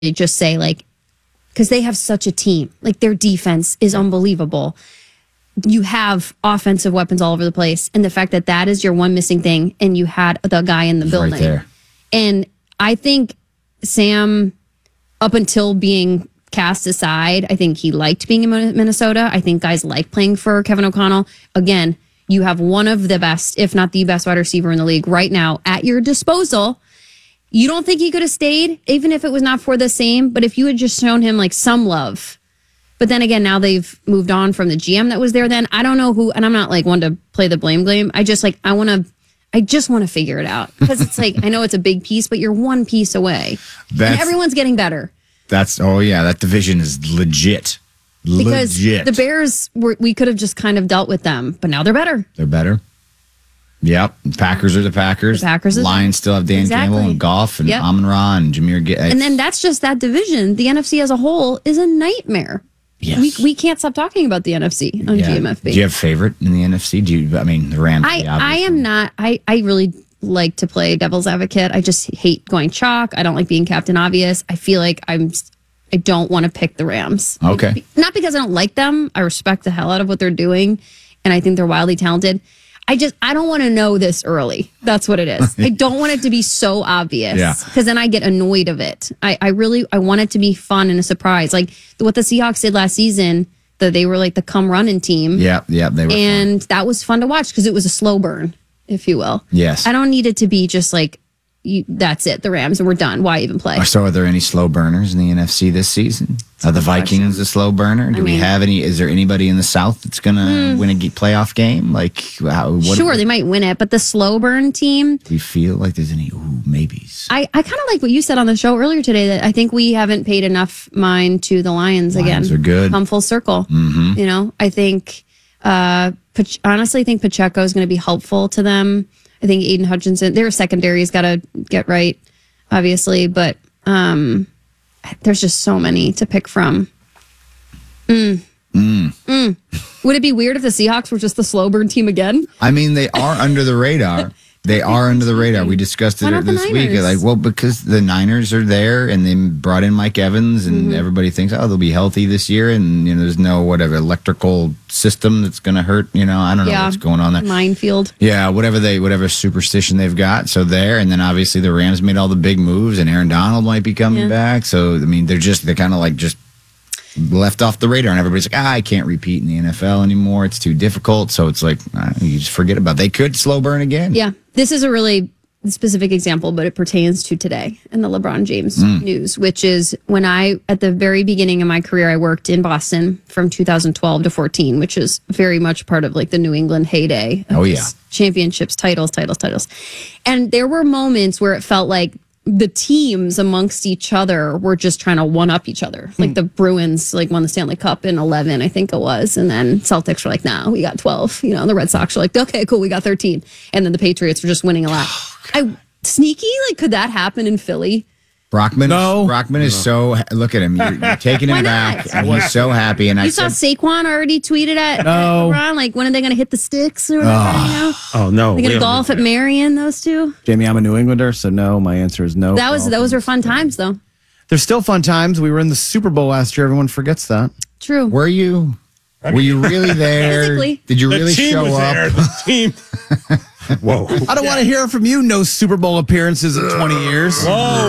just say like, because they have such a team, like their defense is unbelievable. You have offensive weapons all over the place, and the fact that that is your one missing thing, and you had the guy in the building. Right there. And I think Sam, up until being cast aside, I think he liked being in Minnesota. I think guys like playing for Kevin O'Connell. Again, you have one of the best, if not the best wide receiver in the league right now at your disposal. You don't think he could have stayed, even if it was not for the same, but if you had just shown him like some love. But then again, now they've moved on from the GM that was there then. I don't know who, and I'm not like one to play the blame game. I just want to figure it out. Because it's like, I know it's a big piece, but you're one piece away. And everyone's getting better. That division is legit. Because the Bears, we could have just kind of dealt with them, but now they're better. They're better. Yep. Packers are the Packers. The Packers are Lions still have Dan Campbell and Goff and Amon-Ra and Jameer Gibbs. And then that's just that division. The NFC as a whole is a nightmare. Yes. We can't stop talking about the NFC on GMFB. Do you have a favorite in the NFC? The Rams? I am not. I really like to play devil's advocate. I just hate going chalk. I don't like being Captain Obvious. I feel like I don't want to pick the Rams. Okay. Not because I don't like them. I respect the hell out of what they're doing, and I think they're wildly talented. I don't want to know this early. That's what it is. I don't want it to be so obvious. Yeah. Because then I get annoyed of it. I want it to be fun and a surprise. Like what the Seahawks did last season, that they were like the come running team. Yeah, they were. And that was fun to watch because it was a slow burn, if you will. Yes. I don't need it to be just like, that's it, the Rams, and we're done. Why even play? So are there any slow burners in the NFC this season? Are the Vikings a slow burner? Do we have any? Is there anybody in the South that's going to win a playoff game? Like, sure, they might win it, but the slow burn team. Do you feel like there's any maybes? I kind of like what you said on the show earlier today, that I think we haven't paid enough mind to the Lions again. Lions are good. Come full circle. Mm-hmm. You know, I think, honestly, I think Pacheco is going to be helpful to them. I think Aiden Hutchinson, their secondary's got to get right, obviously, but there's just so many to pick from. Would it be weird if the Seahawks were just the slow burn team again? I mean, they are under the radar. They are under the radar. We discussed it this week. Like, because the Niners are there and they brought in Mike Evans and everybody thinks, they'll be healthy this year. And, there's no electrical system that's going to hurt. I don't know what's going on there. Minefield. Yeah, whatever superstition they've got. So there. And then obviously the Rams made all the big moves and Aaron Donald might be coming back. So, they're kind of like just left off the radar, and everybody's like, I can't repeat in the NFL anymore. It's too difficult. So it's like, you just forget about it. They could slow burn again. Yeah. This is a really specific example, but it pertains to today and the LeBron James news, which is when at the very beginning of my career, I worked in Boston from 2012 to 14, which is very much part of like the New England heyday. Championships, titles. And there were moments where it felt like the teams amongst each other were just trying to one up each other. Like the Bruins won the Stanley Cup in 11, I think it was. And then Celtics were like, nah, we got 12. And the Red Sox were like, okay, cool, we got 13. And then the Patriots were just winning a lot. Sneaky, could that happen in Philly? Brockman? No. Brockman is so... Look at him. You're taking him back. And he's so happy. And you saw Saquon already tweeted at LeBron, when are they going to hit the sticks or whatever? Oh, no. They're going to golf at Marion, those two? Jamie, I'm a New Englander, so no. My answer is no. Those were fun times, though. There's still fun times. We were in the Super Bowl last year. Everyone forgets that. True. Were you? Were you really there? Physically. Did you really show up? The team. Whoa. I don't want to hear from you. No Super Bowl appearances in 20 years.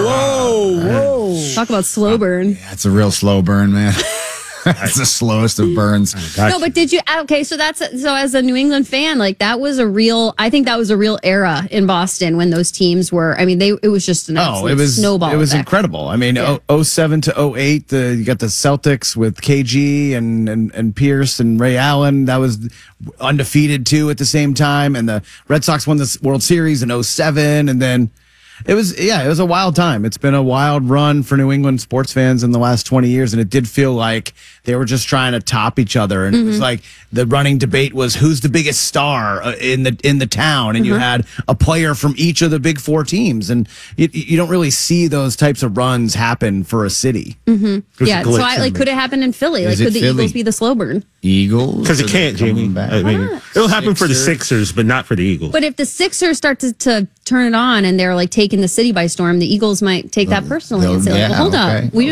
Whoa. Talk about slow burn. That's a real slow burn, man. That's the slowest of burns. No, but did you? Okay, so as a New England fan, that was I think that was a real era in Boston when those teams were. It was just an absolute snowball. It was effect. incredible. 07 to 08, you got the Celtics with KG and Pierce and Ray Allen. That was undefeated too at the same time, and the Red Sox won the World Series in 07, and then. It was a wild time. It's been a wild run for New England sports fans in the last 20 years, and it did feel like they were just trying to top each other. And it was like the running debate was who's the biggest star in the town, and you had a player from each of the big four teams, and you don't really see those types of runs happen for a city. Yeah, so could it happen in Philly? Could the Eagles be the slow burn? Eagles? Because it can't, Jamie. It'll happen for the Sixers, but not for the Eagles. But if the Sixers start to turn it on and they're taking taken the city by storm, the Eagles might take that personally and say, yeah, well, hold okay. up. We